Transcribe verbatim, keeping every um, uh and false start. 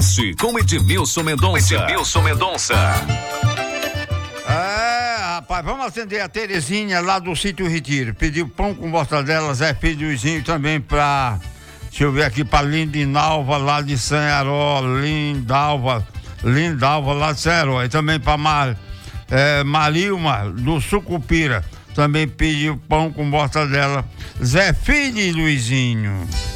Oeste com Edmilson Mendonça. Edmilson Mendonça. É, rapaz, vamos atender a Terezinha lá do Sítio Retiro. Pediu pão com mortadela, Zé Filhozinho também pra, deixa eu ver aqui, pra Lindinalva lá de Sanharó, Lindalva, Lindalva lá de Sanharó. E também pra Mar, é, Marilma do Sucupira, também pediu pão com mortadela, Zé Filho e Luizinho.